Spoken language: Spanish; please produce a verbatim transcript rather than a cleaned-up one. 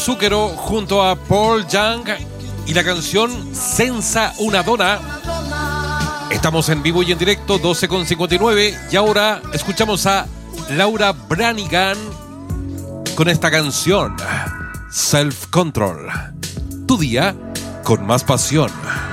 Zucchero junto a Paul Young y la canción Senza una donna. Estamos en vivo y en directo, doce con cincuenta y nueve, y ahora escuchamos a Laura Branigan con esta canción Self Control. Tu día con más pasión.